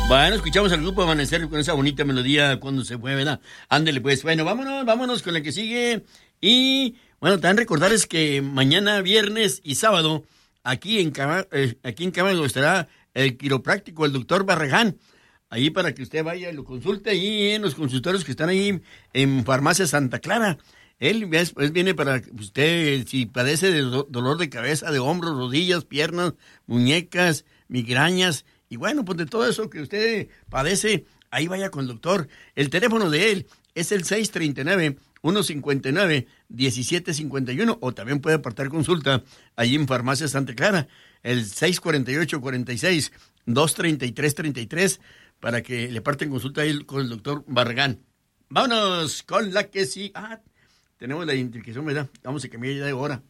Bueno, escuchamos al grupo Amanecer con esa bonita melodía cuando se mueve, ¿verdad? Ándele pues. Bueno, vámonos con la que sigue. Y bueno, también recordarles que mañana, viernes y sábado, aquí en Camargo estará el quiropráctico, el doctor Barragán. Ahí para que usted vaya y lo consulte ahí en los consultorios que están ahí en Farmacia Santa Clara. Él viene para que usted, si padece de dolor de cabeza, de hombros, rodillas, piernas, muñecas, migrañas, y bueno, pues de todo eso que usted padece, ahí vaya con el doctor. El teléfono de él es el 639-159-1751, o también puede apartar consulta allí en Farmacia Santa Clara, el 648-46-233-33, para que le parten consulta ahí con el doctor Barragán. Vámonos con la que sí. Tenemos la identificación, ¿verdad? Vamos a cambiar de hora.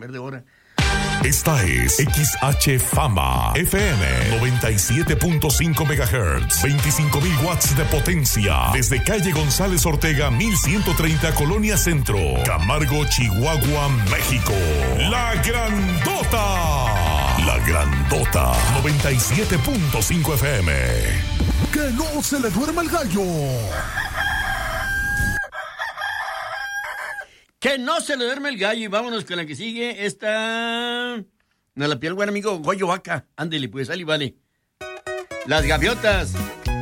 Esta es XH Fama FM 97.5 MHz, 25,000 watts de potencia, desde calle González Ortega 1130, Colonia Centro, Camargo, Chihuahua, México. La Grandota 97.5 FM. Que no se le duerma el gallo. Que no se le duerme el gallo. Y vámonos con la que sigue. Esta nos la piel buen amigo Goyo Vaca. Ándele, pues, ahí vale. Las gaviotas.